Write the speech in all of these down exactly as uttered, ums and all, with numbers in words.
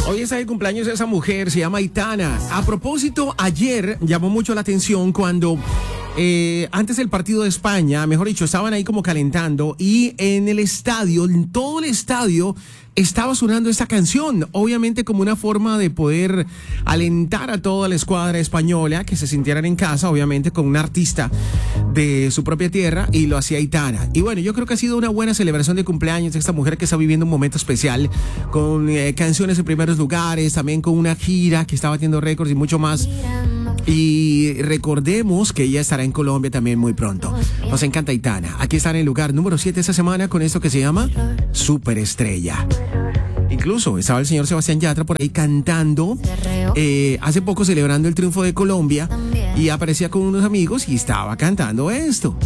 Hoy está de cumpleaños esa mujer, se llama Aitana. A propósito, ayer llamó mucho la atención cuando eh, antes del partido de España, mejor dicho, estaban ahí como calentando y en el estadio, en todo el estadio, estaba sonando esta canción, obviamente como una forma de poder alentar a toda la escuadra española que se sintieran en casa, obviamente con un artista de su propia tierra, y lo hacía Aitana. Y bueno, yo creo que ha sido una buena celebración de cumpleaños de esta mujer que está viviendo un momento especial, con eh, canciones en primeros lugares, también con una gira que está batiendo récords y mucho más. Y recordemos que ella estará en Colombia también muy pronto. Nos encanta Aitana. Aquí está en el lugar número siete esta semana con esto que se llama Superestrella. Incluso estaba el señor Sebastián Yatra por ahí cantando, eh, hace poco celebrando el triunfo de Colombia, y aparecía con unos amigos y estaba cantando esto.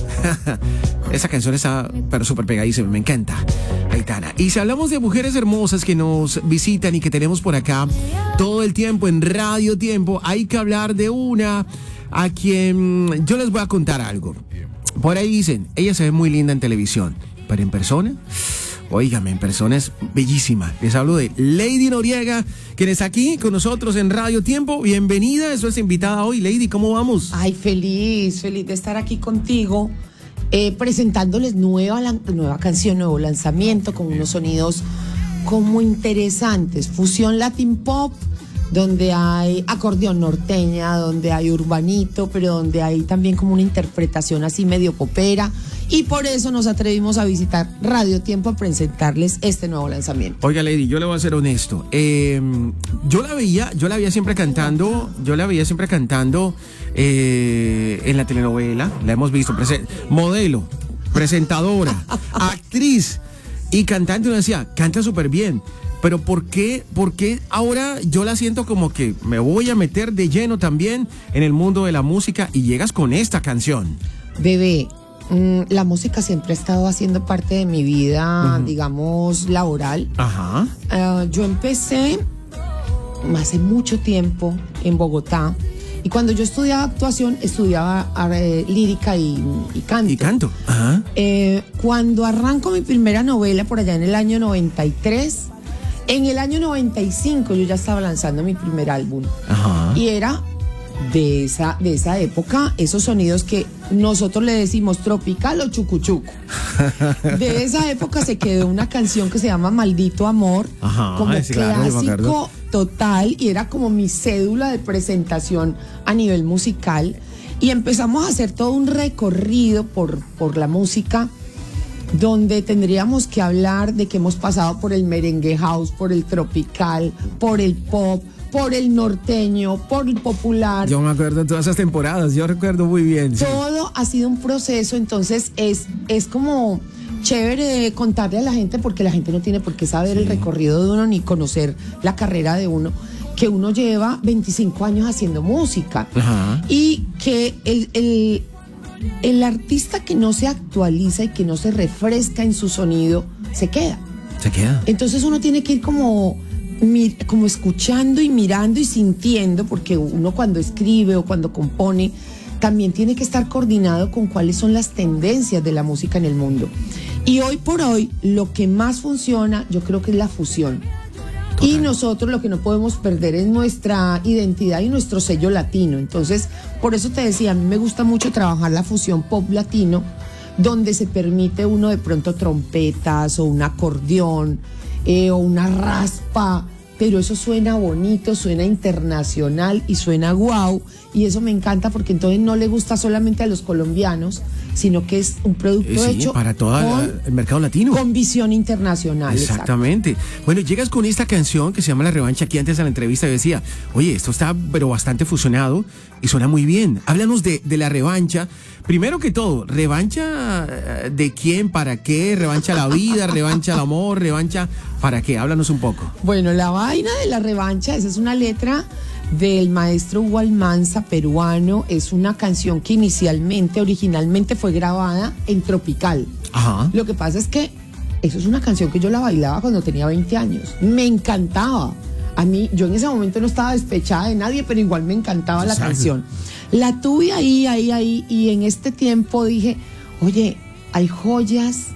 Esa canción está pero súper pegadísima, me encanta Aitana. Y si hablamos de mujeres hermosas que nos visitan y que tenemos por acá todo el tiempo en Radio Tiempo, hay que hablar de una a quien yo les voy a contar algo. Por ahí dicen, ella se ve muy linda en televisión, pero en persona... Óigame, en persona es bellísima. Les hablo de Lady Noriega, quien está aquí con nosotros en Radio Tiempo. Bienvenida, es nuestra invitada hoy. Lady, ¿cómo vamos? Ay, feliz, feliz de estar aquí contigo, eh, presentándoles nueva, nueva canción, nuevo lanzamiento, con unos sonidos como interesantes. Fusión Latin Pop, donde hay acordeón norteña, donde hay urbanito, pero donde hay también como una interpretación así medio popera. Y por eso nos atrevimos a visitar Radio Tiempo a presentarles este nuevo lanzamiento. Oiga, Lady, yo le voy a ser honesto. Eh, yo la veía, yo la veía siempre cantando, yo la veía siempre cantando eh, en la telenovela. La hemos visto, prese- modelo, presentadora, actriz y cantante. Uno decía, canta súper bien. Pero ¿por qué, ¿por qué ahora yo la siento como que me voy a meter de lleno también en el mundo de la música y llegas con esta canción? Bebé, mmm, la música siempre ha estado haciendo parte de mi vida, uh-huh. digamos, laboral. Ajá. Uh, yo empecé hace mucho tiempo en Bogotá, y cuando yo estudiaba actuación, estudiaba eh, lírica y, y canto. Y canto, ajá. Eh, cuando arranco mi primera novela por allá en el año noventa y tres... En el año noventa y cinco yo ya estaba lanzando mi primer álbum. Ajá. Y era de esa, de esa época, esos sonidos que nosotros le decimos tropical o chucuchuco. De esa época se quedó una canción que se llama Maldito Amor. Ajá, como sí, claro, clásico total, y era como mi cédula de presentación a nivel musical. Y empezamos a hacer todo un recorrido por, por la música, donde tendríamos que hablar de que hemos pasado por el merengue house, por el tropical, por el pop, por el norteño, por el popular. Yo me acuerdo de todas esas temporadas, yo recuerdo muy bien. Sí. Todo ha sido un proceso, entonces es, es como chévere contarle a la gente, porque la gente no tiene por qué saber sí. el recorrido de uno ni conocer la carrera de uno, que uno lleva veinticinco años haciendo música. Ajá. Y que el... el El artista que no se actualiza y que no se refresca en su sonido, se queda. Se queda. Entonces uno tiene que ir como, como escuchando y mirando y sintiendo, porque uno cuando escribe o cuando compone, también tiene que estar coordinado con cuáles son las tendencias de la música en el mundo. Y hoy por hoy, lo que más funciona, yo creo que es la fusión. Y nosotros lo que no podemos perder es nuestra identidad y nuestro sello latino. Entonces, por eso te decía, a mí me gusta mucho trabajar la fusión pop latino, donde se permite uno de pronto trompetas o un acordeón eh, o una raspa, pero eso suena bonito, suena internacional y suena guau, y eso me encanta, porque entonces no le gusta solamente a los colombianos, sino que es un producto sí, hecho para todo el mercado latino, con visión internacional. Exactamente. Exacto. Bueno, llegas con esta canción que se llama La Revancha. Aquí antes de la entrevista yo decía, oye, esto está pero bastante fusionado y suena muy bien. Háblanos de, de La Revancha. Primero que todo, ¿revancha de quién, para qué? ¿Revancha la vida, revancha el amor, revancha para qué? Háblanos un poco. Bueno, la vaina de La Revancha, esa es una letra del maestro Hugo Almanza, peruano. Es una canción que inicialmente, originalmente fue grabada en tropical. Ajá. Lo que pasa es que eso es una canción que yo la bailaba cuando tenía veinte años. Me encantaba. A mí, yo en ese momento no estaba despechada de nadie, pero igual me encantaba la canción. La tuve ahí, ahí, ahí, y en este tiempo dije, oye, hay joyas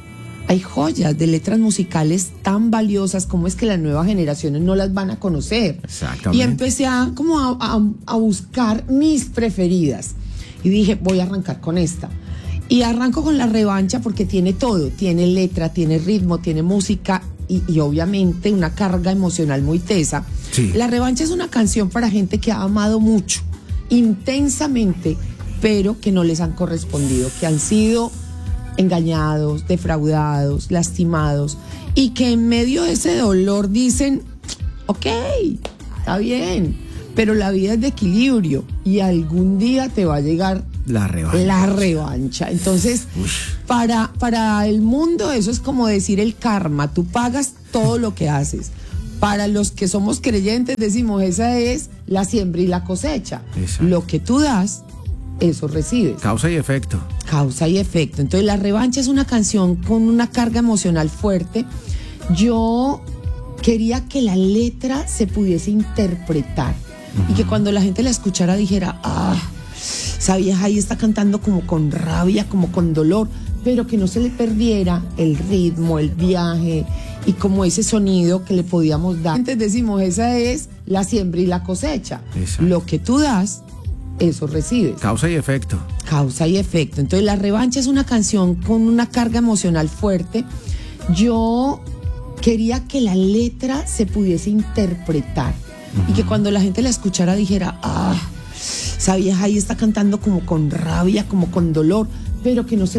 hay joyas de letras musicales tan valiosas como es que las nuevas generaciones no las van a conocer. Exactamente. Y empecé a, como a, a, a buscar mis preferidas. Y dije, voy a arrancar con esta. Y arranco con La Revancha porque tiene todo. Tiene letra, tiene ritmo, tiene música y, y obviamente una carga emocional muy tesa. Sí. La Revancha es una canción para gente que ha amado mucho, intensamente, pero que no les han correspondido, que han sido engañados, defraudados, lastimados, y que en medio de ese dolor dicen, ok, está bien, pero la vida es de equilibrio y algún día te va a llegar La revancha. la revancha. Entonces, para, para el mundo eso es como decir el karma, tú pagas todo lo que haces. Para los que somos creyentes decimos, esa es la siembra y la cosecha. Exacto. Lo que tú das, eso recibes. Causa y efecto. Causa y efecto. Entonces, La Revancha es una canción con una carga emocional fuerte. Yo quería que la letra se pudiese interpretar, uh-huh, y que cuando la gente la escuchara dijera, ah, esa vieja ahí está cantando como con rabia, como con dolor, pero que no se le perdiera el ritmo, el viaje y como ese sonido que le podíamos dar. Entonces decimos, esa es la siembra y la cosecha. Exacto. Lo que tú das, eso recibes. Causa y efecto. Causa y efecto. Entonces, La Revancha es una canción con una carga emocional fuerte. Yo quería que la letra se pudiese interpretar, uh-huh, y que cuando la gente la escuchara dijera, ah, esa vieja ahí está cantando como con rabia, como con dolor, pero que no se